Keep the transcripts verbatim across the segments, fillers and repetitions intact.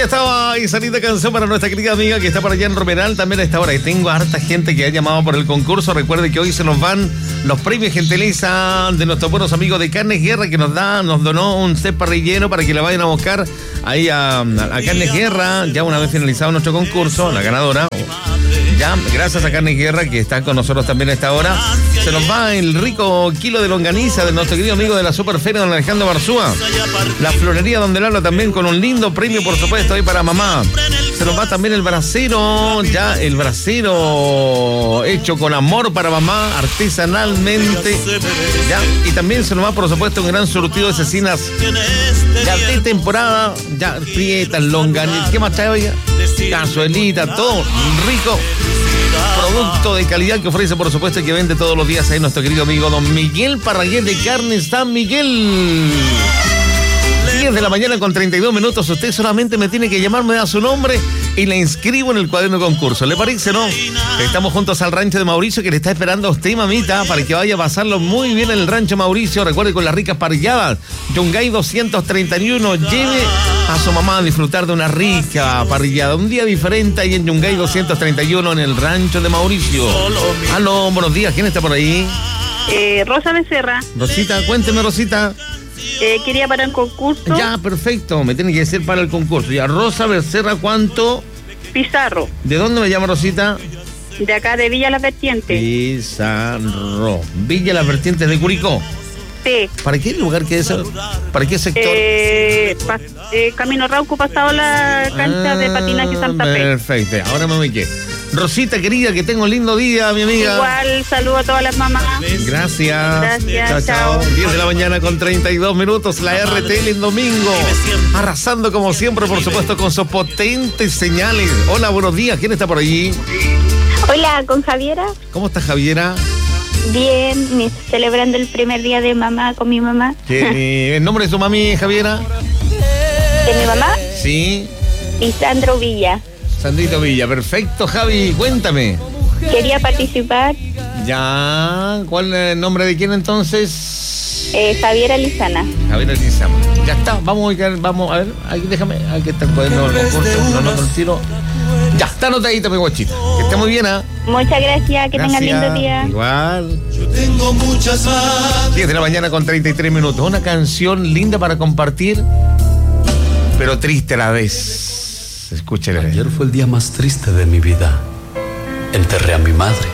estaba esa linda canción para nuestra querida amiga que está por allá en Romeral también a esta hora. Y tengo harta gente que ha llamado por el concurso. Recuerde que hoy se nos van los premios Gentileza de nuestros buenos amigos de Carnes Guerra, que nos da, nos donó un set parrillero para que la vayan a buscar ahí a, a Carnes Guerra. Ya una vez finalizado nuestro concurso, la ganadora, ya gracias a Carnes Guerra, que está con nosotros también a esta hora, se nos va el rico kilo de longaniza de nuestro querido amigo de la Superferia, don Alejandro Barzúa. La florería donde Lalo también con un lindo premio, por supuesto, ahí para mamá. Se nos va también el brasero, ya el brasero hecho con amor para mamá, artesanalmente, ya. Y también se nos va, por supuesto, un gran surtido de cecinas ya de temporada, ya prietas, longaniza, ¿qué más trae, oiga? Cazuelita, todo rico. Producto de calidad que ofrece, por supuesto, y que vende todos los días ahí nuestro querido amigo don Miguel Parragués de Carnes San Miguel. diez de la mañana con treinta y dos minutos. Usted solamente me tiene que llamar, me da su nombre y le inscribo en el cuaderno de concurso. ¿Le parece, no? Estamos juntos al rancho de Mauricio, que le está esperando a usted, mamita, para que vaya a pasarlo muy bien en el rancho Mauricio. Recuerde, con las ricas parrilladas. Yungay doscientos treinta y uno. Lleve a su mamá a disfrutar de una rica parrillada. Un día diferente ahí en Yungay doscientos treinta y uno, en el rancho de Mauricio. Aló, buenos días. ¿Quién está por ahí? Eh, Rosa Becerra. Rosita, cuénteme, Rosita. Eh, quería para el concurso. Ya, perfecto, me tiene que decir para el concurso. Ya, Rosa Becerra, ¿cuánto? Pizarro. ¿De dónde me llama, Rosita? De acá, de Villa Las Vertientes. Pizarro. Villa Las Vertientes de Curicó. Sí. ¿Para qué lugar que es? ¿Para qué sector? Eh, pa, eh, Camino Rauco, pasado la cancha ah, de patinaje Santa Fe. Perfecto, ahora me ubiqué. Rosita querida, que tenga un lindo día, mi amiga. Igual, saludo a todas las mamás. Gracias. Gracias, chao, chao. chao. diez de la mañana con treinta y dos minutos, la R T L en domingo. Arrasando como siempre, por supuesto, con sus potentes señales. Hola, buenos días, ¿quién está por allí? Hola, con Javiera. ¿Cómo está, Javiera? Bien, me- celebrando el primer día de mamá con mi mamá. ¿Qué, ¿El nombre de su mami, Javiera? ¿De mi mamá? Sí. Lisandro Villa. Sandrito Villa, perfecto, Javi, cuéntame. Quería participar. Ya, ¿cuál es el nombre de quién entonces? Eh, Javiera Lizana. Javier Lizama. Ya está, vamos a ubicar, vamos a ver, aquí déjame, aquí está el cuaderno del concurso, no, no, el tiro. Ya, está anotadito, mi guachita. Que esté muy bien, ¿ah? ¿eh? Muchas gracias, que tengan Gracias. lindo día. Igual. Yo tengo muchas más. diez de la mañana con treinta y tres minutos. Una canción linda para compartir, pero triste a la vez. Escúchele. Ayer fue el día más triste de mi vida. Enterré a mi madre.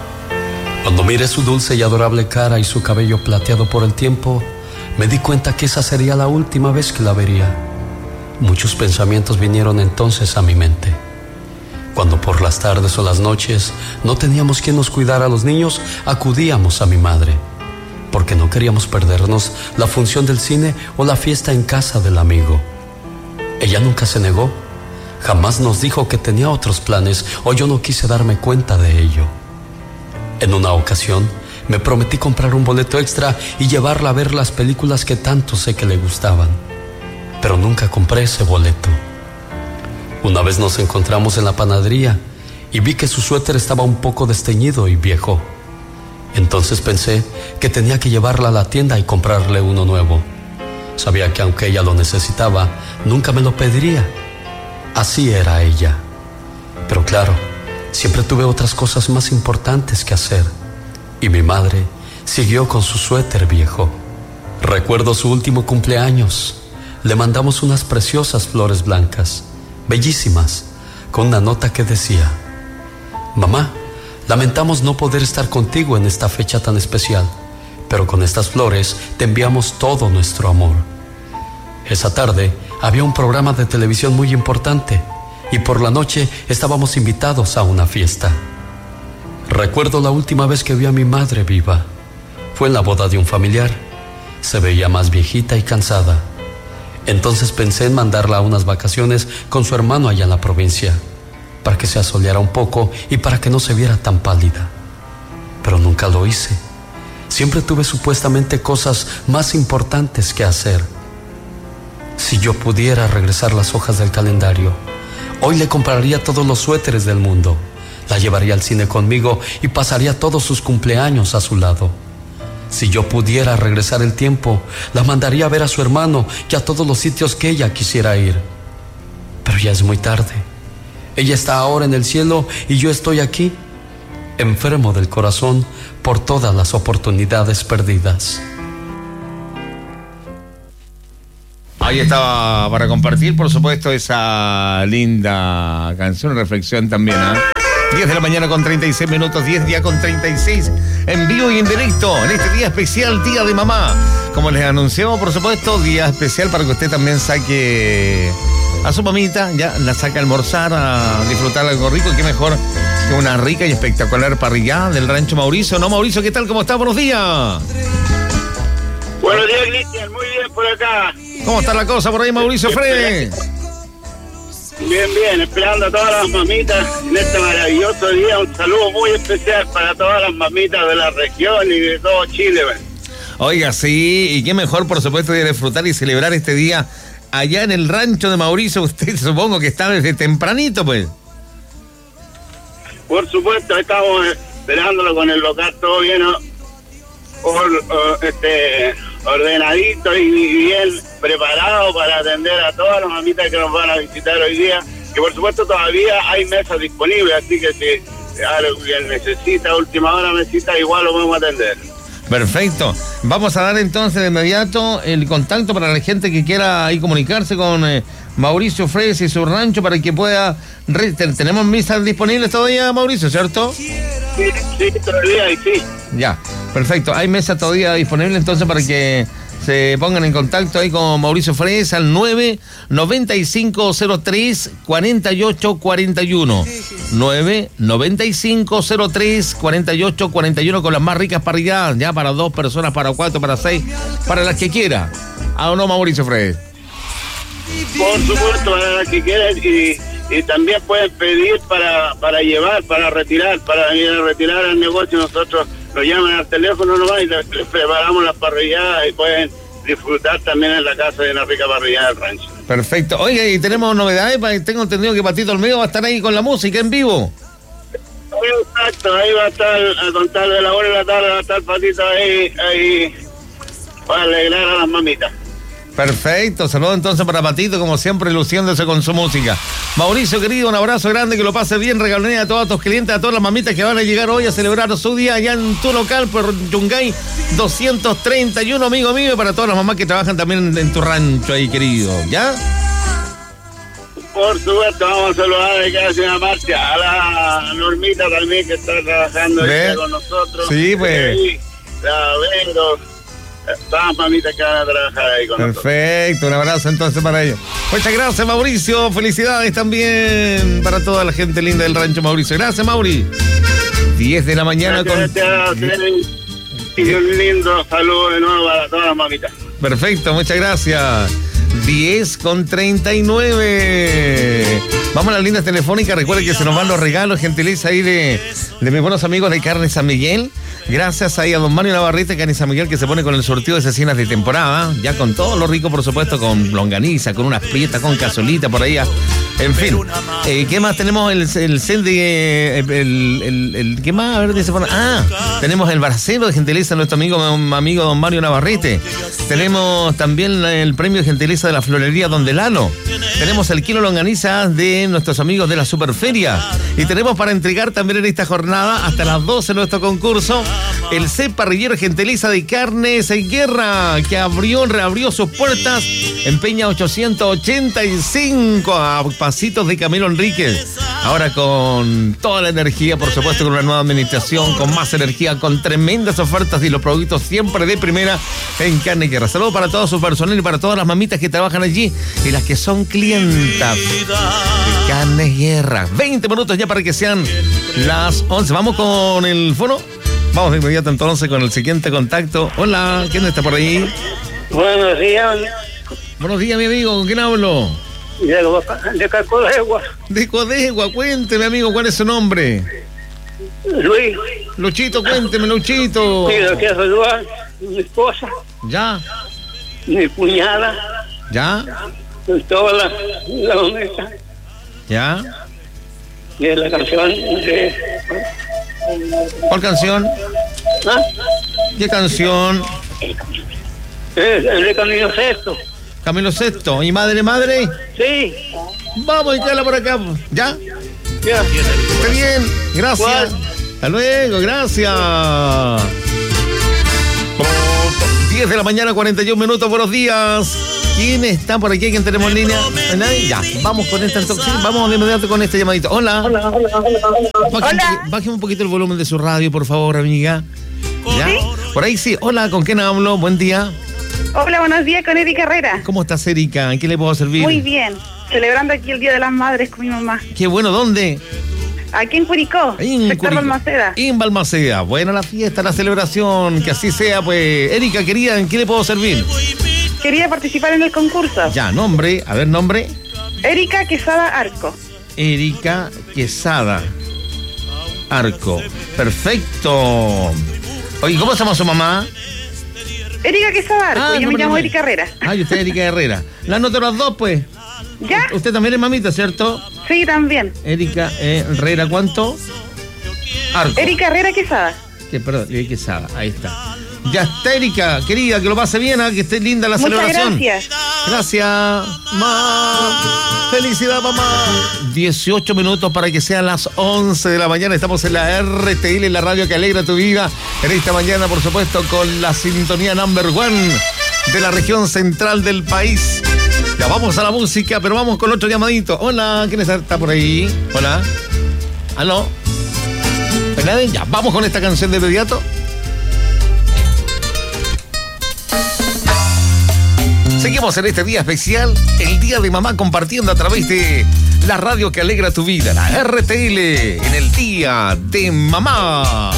Cuando miré su dulce y adorable cara y su cabello plateado por el tiempo, me di cuenta que esa sería la última vez que la vería. Muchos pensamientos vinieron entonces a mi mente. Cuando por las tardes o las noches no teníamos quien nos cuidara a los niños, acudíamos a mi madre, porque no queríamos perdernos la función del cine o la fiesta en casa del amigo. Ella nunca se negó. Jamás nos dijo que tenía otros planes, o yo no quise darme cuenta de ello. En una ocasión, me prometí comprar un boleto extra y llevarla a ver las películas que tanto sé que le gustaban. Pero nunca compré ese boleto. Una vez nos encontramos en la panadería y vi que su suéter estaba un poco desteñido y viejo. Entonces pensé que tenía que llevarla a la tienda y comprarle uno nuevo. Sabía que aunque ella lo necesitaba, nunca me lo pediría. Así era ella. Pero claro, siempre tuve otras cosas más importantes que hacer. Y mi madre siguió con su suéter viejo. Recuerdo su último cumpleaños. Le mandamos unas preciosas flores blancas, bellísimas, con una nota que decía: mamá, lamentamos no poder estar contigo en esta fecha tan especial, pero con estas flores te enviamos todo nuestro amor. Esa tarde había un programa de televisión muy importante y por la noche estábamos invitados a una fiesta. Recuerdo la última vez que vi a mi madre viva. Fue en la boda de un familiar. Se veía más viejita y cansada. Entonces pensé en mandarla a unas vacaciones con su hermano allá en la provincia, para que se asoleara un poco y para que no se viera tan pálida. Pero nunca lo hice. Siempre tuve supuestamente cosas más importantes que hacer. Si yo pudiera regresar las hojas del calendario, hoy le compraría todos los suéteres del mundo, la llevaría al cine conmigo y pasaría todos sus cumpleaños a su lado. Si yo pudiera regresar el tiempo, la mandaría a ver a su hermano y a todos los sitios que ella quisiera ir. Pero ya es muy tarde. Ella está ahora en el cielo y yo estoy aquí, enfermo del corazón por todas las oportunidades perdidas. Ahí estaba para compartir, por supuesto, esa linda canción, reflexión también, ¿eh? diez de la mañana con treinta y seis minutos, diez día con treinta y seis, en vivo y en directo, en este día especial, Día de Mamá. Como les anunciamos, por supuesto, día especial para que usted también saque a su mamita, ya la saque a almorzar, a disfrutar algo rico, y qué mejor que una rica y espectacular parrillada del Rancho Mauricio. ¿No, Mauricio? ¿Qué tal? ¿Cómo está? Buenos días. Buenos días, Cristian. Muy bien por acá. ¿Cómo está la cosa por ahí, Mauricio Frey? Bien, bien. Esperando a todas las mamitas en este maravilloso día. Un saludo muy especial para todas las mamitas de la región y de todo Chile, ¿ven? Oiga, sí. Y qué mejor, por supuesto, de disfrutar y celebrar este día allá en el rancho de Mauricio. Usted supongo que está desde tempranito, pues. Por supuesto, estamos esperándolo con el local todo bien, ¿no? Or, or, este, ordenadito y bien preparado para atender a todas las mamitas que nos van a visitar hoy día, que por supuesto todavía hay mesas disponibles, así que si alguien necesita última hora mesita, igual lo podemos atender. Perfecto. Vamos a dar entonces de inmediato el contacto para la gente que quiera ahí comunicarse con eh, Mauricio Frey y su rancho para que pueda... Re... Tenemos mesas disponibles todavía, Mauricio, ¿cierto? Sí, sí, todavía y sí. Ya, perfecto. Hay mesa todavía disponible entonces para que se pongan en contacto ahí con Mauricio Frey al nueve noventa y cinco cero tres cuarenta y ocho cuarenta y uno. nueve noventa y cinco cero tres cuarenta y ocho cuarenta y uno con las más ricas parrilladas, ya para dos personas, para cuatro, para seis, para las que quiera. ¿Ah o no, Mauricio Frey? Por supuesto, para las que quieran, y, y también pueden pedir para, para llevar, para retirar, para ir a retirar al negocio. Nosotros nos llaman al teléfono nomás y les, les preparamos las parrilladas y pueden disfrutar también en la casa de una rica parrillada del rancho. Perfecto. Oiga, y tenemos novedades, tengo entendido que Patito Olmedo va a estar ahí con la música en vivo. Exacto, ahí va a estar a contar de la una de la tarde, va a estar Patito ahí, ahí para alegrar a las mamitas. Perfecto, saludos entonces para Patito, como siempre, luciéndose con su música. Mauricio, querido, un abrazo grande, que lo pase bien, regalé a todos tus clientes, a todas las mamitas que van a llegar hoy a celebrar su día allá en tu local por Yungay doscientos treinta y uno, amigo mío, y para todas las mamás que trabajan también en, en tu rancho ahí, querido, ¿ya? Por supuesto, vamos a saludar de cada señora Marcia, a la Normita también que está trabajando ahí con nosotros. Sí, pues. Sí, la Vendo. Todas las mamitas que van a trabajar ahí con nosotros. Perfecto, un abrazo entonces para ellos. Muchas gracias, Mauricio. Felicidades también para toda la gente linda del rancho Mauricio. Gracias, Mauri. diez de la mañana gracias, con... Gracias, y un lindo saludo de nuevo para todas las mamitas. Perfecto, muchas gracias. diez con treinta y nueve. Vamos a las líneas telefónicas. Recuerden que se nos van los regalos, gentileza ahí de, de mis buenos amigos de Carne San Miguel. Gracias ahí a don Mario Navarrete, Carne San Miguel, que se pone con el sorteo de cecinas de temporada. Ya con todo lo rico, por supuesto, con longaniza, con unas prietas, con cazuelita por ahí. En fin, eh, ¿qué más tenemos? El, el cel de... El, el, el, ¿Qué más? A ver, dice, ah, tenemos el barcelo de gentileza de nuestro amigo, amigo don Mario Navarrete. Tenemos también el premio de gentileza de la florería Don Delano. Tenemos el kilo longaniza de nuestros amigos de la Superferia. Y tenemos para entregar también en esta jornada, hasta las doce, nuestro concurso, el C Parrillero Gentiliza de Carnes en Guerra, que abrió, reabrió sus puertas en Peña ochocientos ochenta y cinco, a pasitos de Camilo Enríquez. Ahora con toda la energía, por supuesto, con una nueva administración, con más energía, con tremendas ofertas y los productos siempre de primera en Carne Guerra. Saludos para todo su personal y para todas las mamitas que trabajan allí y las que son clientas de Carne Guerra. veinte minutos ya para que sean las once. Vamos con el fono. Vamos de inmediato entonces con el siguiente contacto. Hola, ¿quién está por ahí? Buenos días. Buenos días, mi amigo, ¿con quién hablo? De, de Codegua. De Codegua, cuénteme, amigo, ¿cuál es su nombre? Luis. Luchito, cuénteme, Luchito. Quiero que saludar a mi esposa. Ya. Mi cuñada. Ya. Toda la, la mesa. Ya. Y de la canción de... ¿Cuál canción? ¿Ah? ¿Qué canción? Es el de Camilo Sexto. Camilo Sexto. ¿Y Madre Madre? Sí. Vamos, Carla, por acá. ¿Ya? Ya. Está bien, gracias. ¿Cuál? Hasta luego, gracias. diez de la mañana, cuarenta y un minutos, buenos días. ¿Quién está por aquí? ¿Quién tenemos en línea? ¿Nadie? Ya, vamos con esta entonces. Sí, vamos de inmediato con este llamadito. Hola. Hola. Baje, baje un poquito el volumen de su radio, por favor, amiga. ¿Ya? ¿Sí? Por ahí sí. Hola, ¿con quién hablo? Buen día. Hola, buenos días con Erika Herrera. ¿Cómo estás, Erika? ¿En qué le puedo servir? Muy bien. Celebrando aquí el Día de las Madres con mi mamá. Qué bueno, ¿dónde? Aquí en Curicó, En sector Curicó. Balmaceda. En Balmaceda. Buena la fiesta, la celebración, que así sea, pues. Erika, querida, ¿en qué le puedo servir? Quería participar en el concurso. Ya, nombre, a ver, nombre. Erika Quesada Arco. Erika Quesada Arco. Perfecto. Oye, ¿cómo se llama su mamá? Erika Quesada Arco, Ah, yo no, me pero llamo no. Erika Herrera. Ay, usted es Erika Herrera. La anoto las dos, pues. ¿Ya? Usted también es mamita, ¿cierto? Sí, también. Erika Herrera, ¿cuánto? Arco. Erika Herrera Quesada. Que, perdón, Erika Quesada, ahí está. Ya está, Erika, querida, que lo pase bien, ¿eh? Que esté linda la Muchas celebración. gracias. Gracias, mamá. Felicidad, mamá. dieciocho minutos para que sean las once de la mañana. Estamos en la R T L, en la radio que alegra tu vida. En esta mañana, por supuesto, con la sintonía number one de la región central del país. Ya vamos a la música, pero vamos con otro llamadito. Hola, ¿quién está por ahí? Hola. ¿Aló? ¿Nadie? Ya, vamos con esta canción de inmediato. Seguimos en este día especial, el Día de Mamá, compartiendo a través de la radio que alegra tu vida, la R T L, en el Día de Mamá.